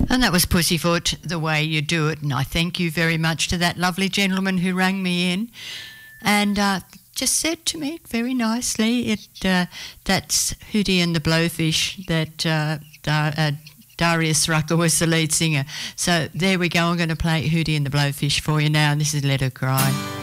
And that was Pussyfoot, The Way You Do It. And I thank you very much to that lovely gentleman who rang me in and just said to me very nicely, that's Hootie and the Blowfish, that Darius Rucker was the lead singer. So there we go. I'm going to play Hootie and the Blowfish for you now, and this is Let Her Cry.